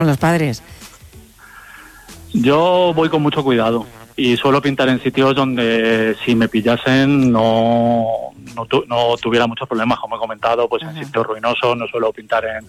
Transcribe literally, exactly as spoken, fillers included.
con los padres? Yo voy con mucho cuidado y suelo pintar en sitios donde si me pillasen no no, tu, no tuviera muchos problemas, como he comentado, pues Ajá. en sitios ruinosos. No suelo pintar en,